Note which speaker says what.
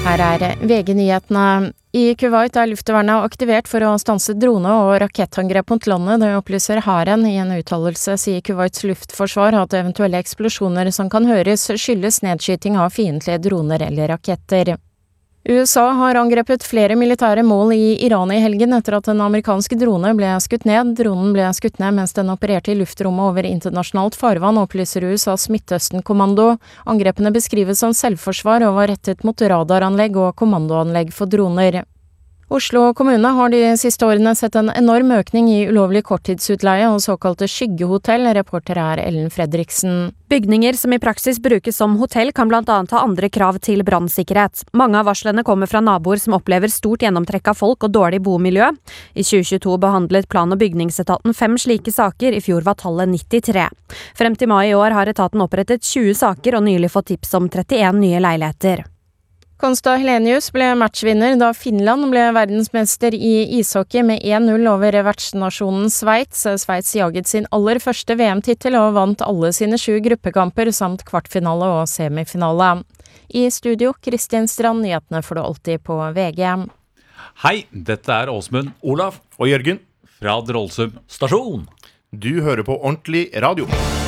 Speaker 1: Her VG-nyhetene. I Kuwait luftvernet aktivert for å stanse drone- og rakettangrep mot landet. Det opplyser hæren. I en uttalelse sier Kuwaits luftforsvar at eventuelle eksplosjoner som kan høres skyldes nedskyting av fiendtlige droner eller raketter. USA har angrepet flere militære mål i Iran i helgen etter at en amerikansk drone ble skutt ned. Dronen ble skutt ned mens den opererte i luftrommet over internasjonalt farvann, opplyser USAs Midtøsten-kommando. Angrepene beskrives som selvforsvar og var rettet mot radaranlegg og kommandoanlegg for droner. Oslo kommune har de siste årene sett en enorm økning i ulovlig korttidsutleie og såkalte skyggehotell. Reporter Ellen Fredriksen.
Speaker 2: Bygninger som i praksis brukes som hotell kan blant annet ha andre krav til brannsikkerhet. Mange av varslene kommer fra naboer som opplever stort gjennomtrekk av folk og dårlig bomiljø. I 2022 behandlet plan- og bygningsetaten 5 slike saker, i fjor var tallet 93. Frem til mai i år har etaten opprettet 20 saker og nylig fått tips om 31 nye leiligheter.
Speaker 1: Konsta Helenius ble matchvinner da Finland ble verdensmester i ishockey med 1-0 over vertsnasjonen Sveits. Sveits jaget sin aller første VM-titel og vant alle sine 7 gruppekamper samt kvartfinale og semifinale. I studio, Kristian Strand, nyhetene får du alltid på VG.
Speaker 3: Hei, dette Åsmund,
Speaker 4: Olav og Jørgen
Speaker 3: fra Drollsum stasjon.
Speaker 4: Du hører på Ordentlig Radio.